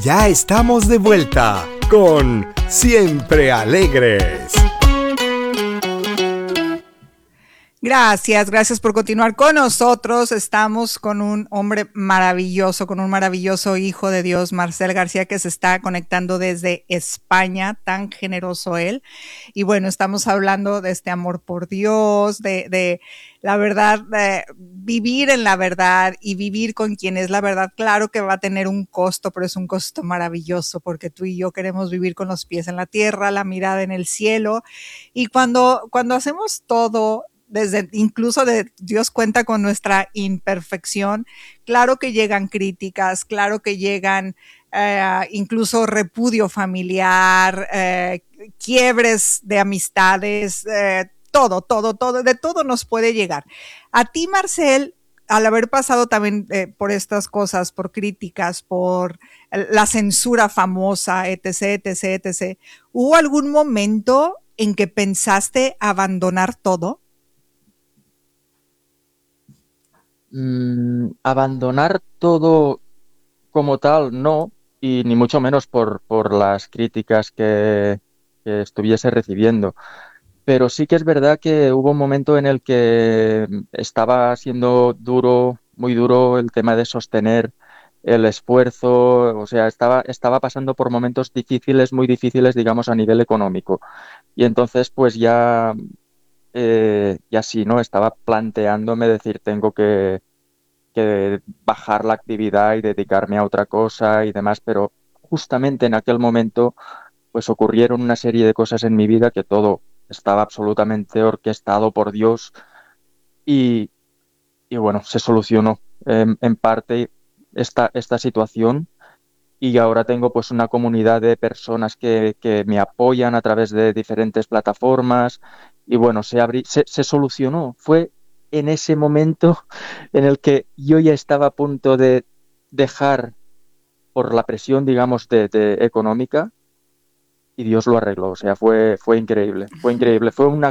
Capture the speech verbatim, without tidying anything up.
ya estamos de vuelta con Siempre Alegres. Gracias, gracias por continuar con nosotros. Estamos con un hombre maravilloso, con un maravilloso hijo de Dios, Marcel García, que se está conectando desde España, tan generoso él. Y bueno, estamos hablando de este amor por Dios, de, de la verdad, de vivir en la verdad y vivir con quien es la verdad. Claro que va a tener un costo, pero es un costo maravilloso porque tú y yo queremos vivir con los pies en la tierra, la mirada en el cielo. Y cuando, cuando hacemos todo, desde incluso de Dios cuenta con nuestra imperfección, claro que llegan críticas, claro que llegan eh, incluso repudio familiar, eh, quiebres de amistades, eh, todo, todo, todo, de todo nos puede llegar. A ti, Marcel, al haber pasado también eh, por estas cosas, por críticas, por la censura famosa, etc, etc, etc, ¿hubo algún momento en que pensaste abandonar todo? Mm, abandonar todo como tal, no, y ni mucho menos por, por las críticas que, que estuviese recibiendo. Pero sí que es verdad que hubo un momento en el que estaba siendo duro, muy duro el tema de sostener el esfuerzo, o sea, estaba, estaba pasando por momentos difíciles, muy difíciles, digamos, a nivel económico. Y entonces, pues ya, eh, ya sí, ¿no? Estaba planteándome decir, tengo que que bajar la actividad y dedicarme a otra cosa y demás, pero justamente en aquel momento pues ocurrieron una serie de cosas en mi vida que todo estaba absolutamente orquestado por Dios y, y bueno, se solucionó en, en parte esta, esta situación y ahora tengo pues una comunidad de personas que, que me apoyan a través de diferentes plataformas y bueno, se, abrí, se, se solucionó. Fue en ese momento en el que yo ya estaba a punto de dejar por la presión, digamos, de, de económica y Dios lo arregló. O sea, fue, fue increíble, fue increíble. Fue una